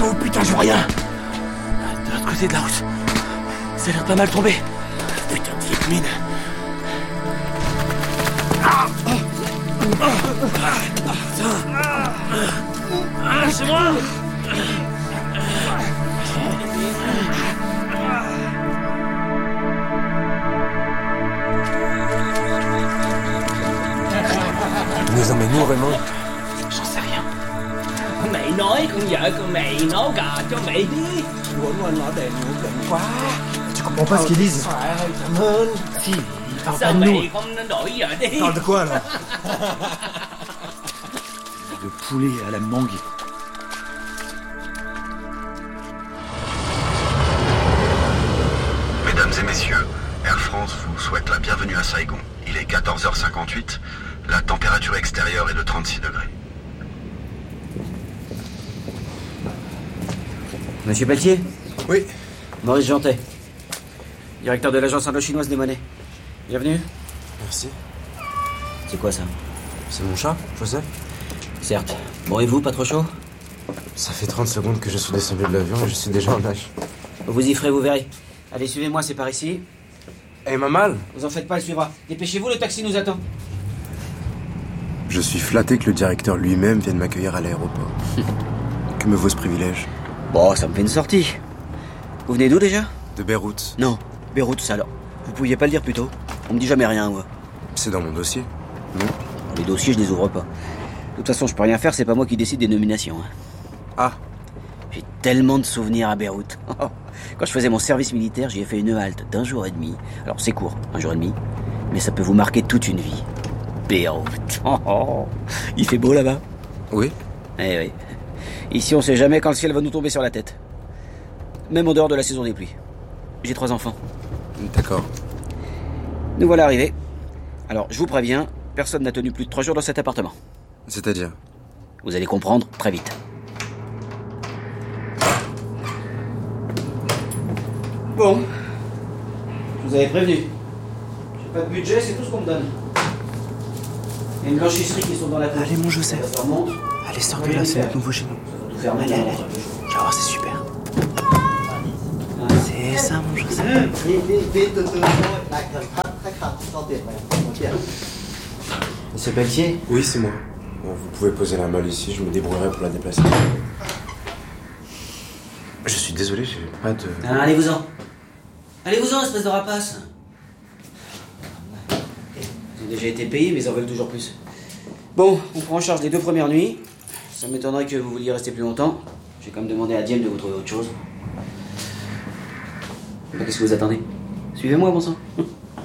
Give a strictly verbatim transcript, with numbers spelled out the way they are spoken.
chaud, putain, je vois rien. De l'autre côté de la route. Ça a l'air pas mal tombé. Putain de vieille mine. Ah, c'est moi. Ils nous emmènent où, vraiment? J'en sais rien. Mày nói con vợ của mày nấu gà cho mày đi. Quên quên nó đèn ngủ gần quá. Tu comprends pas ce qu'ils disent? Phải hơi chậm hơn. Si, ils parlent pas Sao de nous. mày không nên đổi vợ đi? Ils parlent de quoi, alors? De poulet à la mangue. Mesdames et messieurs, Air France vous souhaite la bienvenue à Saigon. Il est quatorze heures cinquante-huit. La température extérieure est de trente-six degrés. Monsieur Pelletier? Oui. Maurice Jantet, directeur de l'agence indo-chinoise des monnaies. Bienvenue. Merci. C'est quoi ça? C'est mon chat, Joseph. Certes. Bon, et vous, pas trop chaud? Ça fait trente secondes que je suis descendu de l'avion et je suis déjà en nage. Vous y ferez, vous verrez. Allez, suivez-moi, c'est par ici. Eh, m'a mal. Vous en faites pas, elle suivra. Dépêchez-vous, le taxi nous attend. Je suis flatté que le directeur lui-même vienne m'accueillir à l'aéroport. Que me vaut ce privilège? Bon, ça me fait une sortie. Vous venez d'où déjà? De Beyrouth. Non, Beyrouth, ça alors. Vous pouviez pas le dire plus tôt? On me dit jamais rien, moi. C'est dans mon dossier, non? Les dossiers, je les ouvre pas. De toute façon, je peux rien faire, c'est pas moi qui décide des nominations. Hein. Ah. J'ai tellement de souvenirs à Beyrouth. Quand je faisais mon service militaire, j'y ai fait une halte d'un jour et demi. Alors c'est court, un jour et demi, mais ça peut vous marquer toute une vie. Beyrouth. Oh, oh. Il fait beau là-bas. Oui? Eh oui. Ici, on sait jamais quand le ciel va nous tomber sur la tête. Même en dehors de la saison des pluies. J'ai trois enfants. D'accord. Nous voilà arrivés. Alors, je vous préviens, personne n'a tenu plus de trois jours dans cet appartement. C'est-à-dire? Vous allez comprendre très vite. Bon. Je vous avais prévenu. J'ai pas de budget, c'est tout ce qu'on me donne. Il y a une blanchisserie qui sont dans la tête. Allez, mon Joseph. Ça remonte. Allez, sors de là, c'est notre nouveau chez nous. Tout fermer. Allez, allez. Tu vas voir, c'est super. C'est ça, mon Joseph. Monsieur Pelletier? Oui, c'est moi. Bon, vous pouvez poser la malle ici, je me débrouillerai pour la déplacer. Je suis désolé, j'ai pas de... Ah, allez-vous-en. Allez-vous-en, espèce de rapace. Ils ont déjà été payés, mais ils en veulent toujours plus. Bon, on prend en charge les deux premières nuits. Ça m'étonnerait que vous vouliez rester plus longtemps. J'ai quand même demandé à Diem de vous trouver autre chose. Bah, qu'est-ce que vous attendez? Suivez-moi, bon sang.